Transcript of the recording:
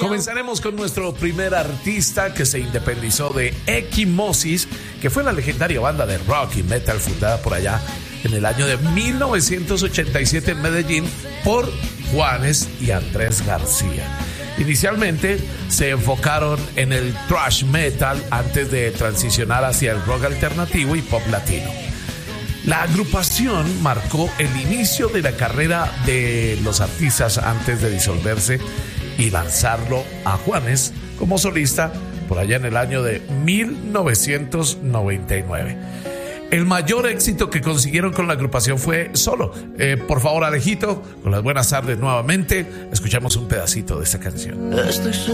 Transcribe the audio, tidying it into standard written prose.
Comenzaremos con nuestro primer artista que se independizó de Equimosis, que fue la legendaria banda de rock y metal fundada por allá en el año de 1987 en Medellín por Juanes y Andrés García. Inicialmente se enfocaron en el thrash metal antes de transicionar hacia el rock alternativo y pop latino. La agrupación marcó el inicio de la carrera de los artistas antes de disolverse y lanzarlo a Juanes como solista por allá en el año de 1999. El mayor éxito que consiguieron con la agrupación fue Solo. Por favor, Alejito, con las buenas tardes nuevamente, escuchamos un pedacito de esta canción. Estoy